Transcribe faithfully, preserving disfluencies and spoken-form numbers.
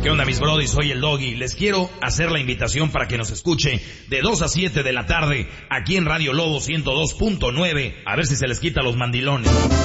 ¿Qué onda, mis brodis? Soy el Doggy. Les quiero hacer la invitación para que nos escuche de dos a siete de la tarde aquí en Radio Lobo ciento dos punto nueve. A ver si se les quita los mandilones.